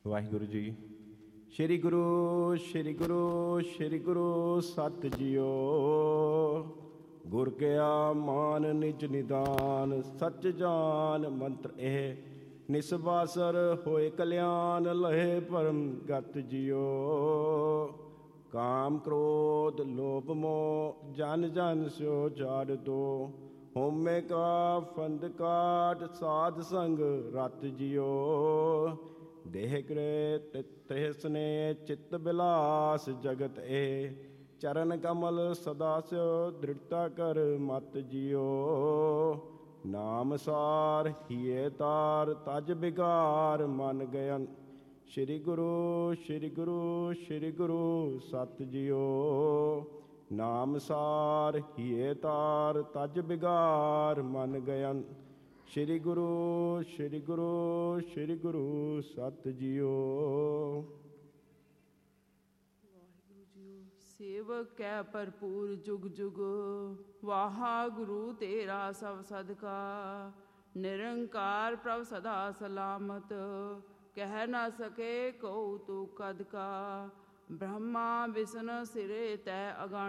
ਵਾਹਿਗੁਰੂ ਜੀ। ਸ਼੍ਰੀ ਗੁਰੂ ਸ਼੍ਰੀ ਗੁਰੂ ਸ਼੍ਰੀ ਗੁਰੂ ਸਤਿ ਜੀਓ। ਗੁਰ ਕਿਆ ਮਾਨ ਨਿਜ ਨਿਦਾਨ, ਸੱਚ ਜਾਨ ਮੰਤਰ ਇਹ ਨਿਸਬਾਸਰ ਹੋਏ ਕਲਿਆਣ, ਲਹੇ ਪਰਮ ਗਤ ਜੀਓ। ਕਾਮ ਕ੍ਰੋਧ ਲੋਭ ਮੋਹ ਜਨ ਜਨ ਸਿਓ ਝਾੜ ਦੋ, ਹੋਮੇ ਕਾ ਫੰਦ ਕਾਟ ਸਾਧ ਸੰਗ ਰਤ ਜੀਓ। ਦੇਹ ਕਰੇ ਤਿਹ ਸਨੇ ਚਿੱਤ ਬਿਲਾਸ ਜਗਤ ਏ, ਚਰਨ ਕਮਲ ਸਦਾ ਸਿਓ ਦ੍ਰਿੜਤਾ ਕਰ ਮਤ ਜੀਓ। ਨਾਮ ਸਾਰ ਹੀਏ ਤਾਰ ਤਜ ਬਿਗਾਰ ਮਨ ਗਯਨ, ਸ਼੍ਰੀ ਗੁਰੂ ਸ਼੍ਰੀ ਗੁਰੂ ਸ਼੍ਰੀ ਗੁਰੂ ਸਤਿ ਜੀਓ। ਨਾਮ ਸਾਰ ਹੀਏ ਤਾਰ ਤਜ ਬਿਗਾਰ ਮਨ ਗਯਨ, ਸ਼੍ਰੀ ਗੁਰੂ ਸ਼੍ਰੀ ਗੁਰੂ ਸ਼੍ਰੀ ਗੁਰੂ ਸਤਿ ਜੀਓ। ਵਾਹਿਗੁਰੂ ਜੀਓ। ਸੇਵਕ ਕੈ ਭਰਪੂਰ ਜੁਗ ਜੁਗ, ਵਾਹਿਗੁਰੂ ਤੇਰਾ ਸਭ ਸਦਕਾ। ਨਿਰੰਕਾਰ ਪ੍ਰਭ ਸਦਾ ਸਲਾਮਤ, ਕਹਿ ਨਾ ਸਕੇ ਕਉ ਤੂੰ ਕਦ ਕਾ। ਬ੍ਰਹਮਾ ਵਿਸ਼ਨ ਸਿਰੇ ਤੈ ਅਗਣ,